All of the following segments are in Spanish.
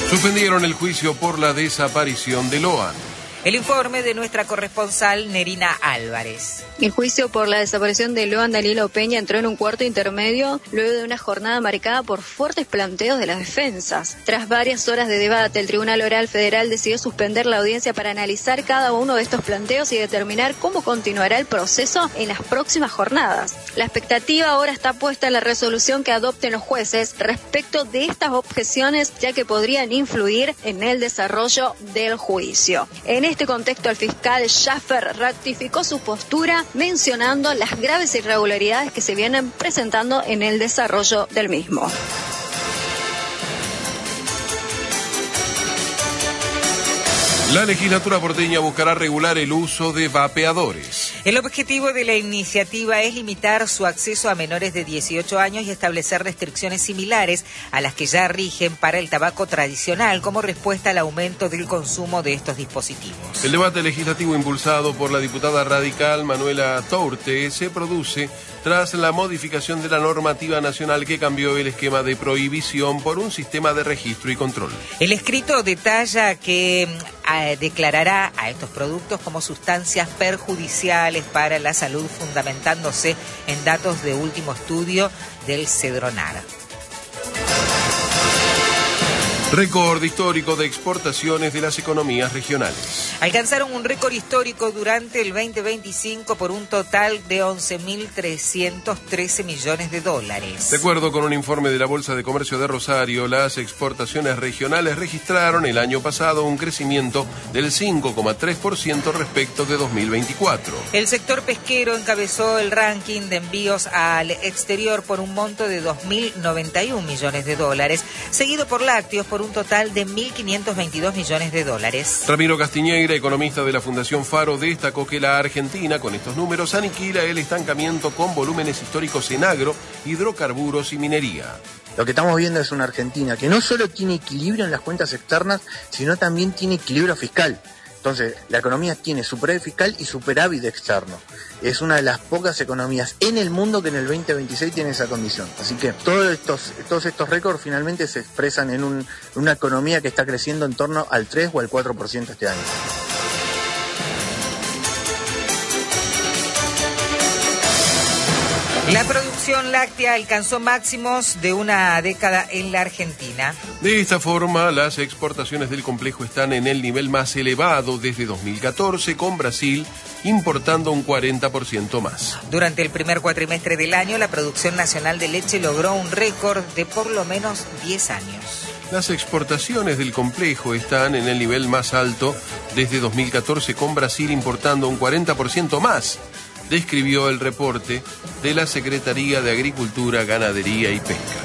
Suspendieron el juicio por la desaparición de Loan. El informe de nuestra corresponsal Nerina Álvarez. El juicio por la desaparición de Loan Daniela Peña entró en un cuarto intermedio luego de una jornada marcada por fuertes planteos de las defensas. Tras varias horas de debate, el Tribunal Oral Federal decidió suspender la audiencia para analizar cada uno de estos planteos y determinar cómo continuará el proceso en las próximas jornadas. La expectativa ahora está puesta en la resolución que adopten los jueces respecto de estas objeciones, ya que podrían influir en el desarrollo del juicio. En este contexto, el fiscal Schaffer ratificó su postura mencionando las graves irregularidades que se vienen presentando en el desarrollo del mismo. La legislatura porteña buscará regular el uso de vapeadores. El objetivo de la iniciativa es limitar su acceso a menores de 18 años y establecer restricciones similares a las que ya rigen para el tabaco tradicional como respuesta al aumento del consumo de estos dispositivos. El debate legislativo impulsado por la diputada radical Manuela Tourte se produce tras la modificación de la normativa nacional que cambió el esquema de prohibición por un sistema de registro y control. El escrito detalla que declarará a estos productos como sustancias perjudiciales para la salud, fundamentándose en datos de último estudio del Cedronar. Récord histórico de exportaciones de las economías regionales. Alcanzaron un récord histórico durante el 2025 por un total de 11.313 millones de dólares. De acuerdo con un informe de la Bolsa de Comercio de Rosario, las exportaciones regionales registraron el año pasado un crecimiento del 5,3% respecto de 2024. El sector pesquero encabezó el ranking de envíos al exterior por un monto de 2.091 millones de dólares, seguido por lácteos por un total de 1.522 millones de dólares. Ramiro Castiñeira, economista de la Fundación Faro, destacó que la Argentina, con estos números, aniquila el estancamiento con volúmenes históricos en agro, hidrocarburos y minería. Lo que estamos viendo es una Argentina que no solo tiene equilibrio en las cuentas externas, sino también tiene equilibrio fiscal. Entonces, la economía tiene superávit fiscal y superávit externo. Es una de las pocas economías en el mundo que en el 2026 tiene esa condición. Así que todos estos récords finalmente se expresan en una economía que está creciendo en torno al 3 o al 4% este año. La producción láctea alcanzó máximos de una década en la Argentina. De esta forma, las exportaciones del complejo están en el nivel más elevado desde 2014, con Brasil importando un 40% más. Durante el primer cuatrimestre del año, la producción nacional de leche logró un récord de por lo menos 10 años. Las exportaciones del complejo están en el nivel más alto desde 2014, con Brasil importando un 40% más, describió el reporte de la Secretaría de Agricultura, Ganadería y Pesca.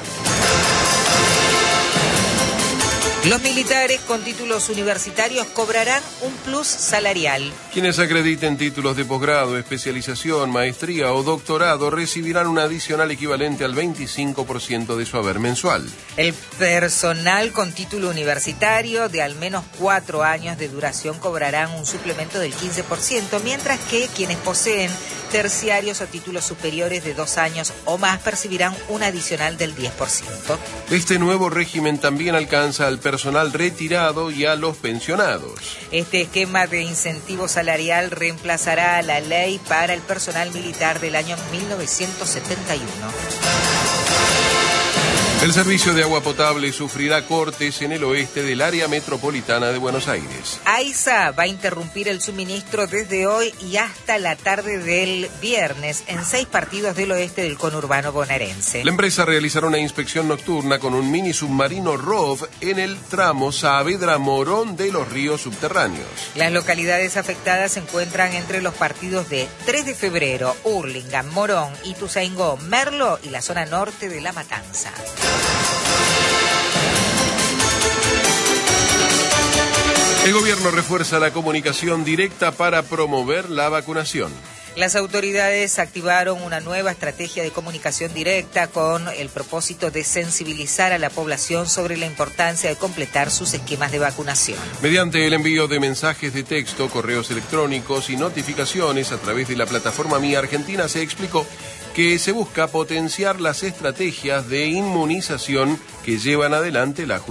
Los militares con títulos universitarios cobrarán un plus salarial. Quienes acrediten títulos de posgrado, especialización, maestría o doctorado recibirán un adicional equivalente al 25% de su haber mensual. El personal con título universitario de al menos 4 años de duración cobrarán un suplemento del 15%, mientras que quienes poseen terciarios o títulos superiores de 2 años o más percibirán un adicional del 10%. Este nuevo régimen también alcanza al personal retirado y a los pensionados. Este esquema de incentivo salarial reemplazará a la ley para el personal militar del año 1971. El servicio de agua potable sufrirá cortes en el oeste del área metropolitana de Buenos Aires. AISA va a interrumpir el suministro desde hoy y hasta la tarde del viernes en 6 partidos del oeste del conurbano bonaerense. La empresa realizará una inspección nocturna con un mini submarino ROV en el tramo Saavedra-Morón de los ríos subterráneos. Las localidades afectadas se encuentran entre los partidos de 3 de febrero, Hurlingham, Morón, Ituzaingó, Merlo y la zona norte de La Matanza. El gobierno refuerza la comunicación directa para promover la vacunación. Las autoridades activaron una nueva estrategia de comunicación directa con el propósito de sensibilizar a la población sobre la importancia de completar sus esquemas de vacunación. Mediante el envío de mensajes de texto, correos electrónicos y notificaciones a través de la plataforma Mi Argentina se explicó que se busca potenciar las estrategias de inmunización que llevan adelante la